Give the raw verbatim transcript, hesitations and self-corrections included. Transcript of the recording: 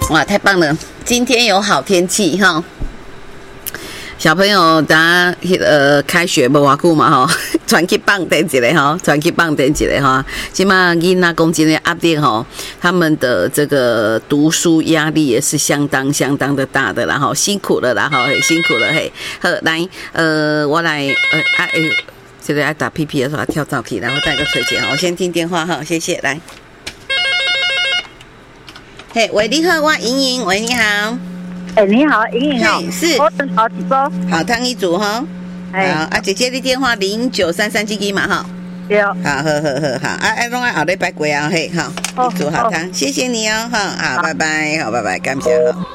哇，太棒了！今天有好天气哈。小朋友，大家呃开学无偌久嘛吼，传去放电一个吼，传去放电一个吼。今嘛囡仔讲真的压力吼，他们的这个读书压力也是相当相当的大的啦吼，辛苦了啦吼，嘿辛苦了嘿。好，来呃，我来呃啊诶，这个爱打屁屁的时候跳蚤去，然后带个水姐哈，我先听电话哈，谢谢。来，嘿，喂，你好，我莹莹，喂，你好。 哎、欸，你好，莹莹好， 是， 我等好几波， 好汤一组哈，哎、好啊，姐姐的电话零九三三几几嘛哈， 对， 好，好，好，好，好，啊，哎，拢爱后礼拜过啊，嘿，好，一组好汤，谢谢你哦，哈，啊，拜拜，好，拜拜，感谢哈。